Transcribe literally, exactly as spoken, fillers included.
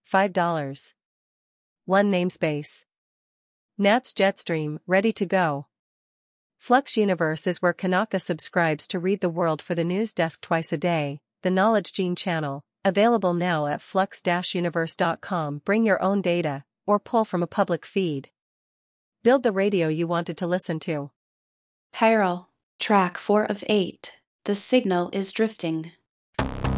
five dollars. one namespace. Nats Jetstream, ready to go. Flux Universe is where Kanaka subscribes to read the world for the news desk twice a day, the Knowledge Gene channel, available now at flux dash universe dot com. Bring your own data, or pull from a public feed. Build the radio you wanted to listen to. Chiral, track four of eight. The signal is drifting.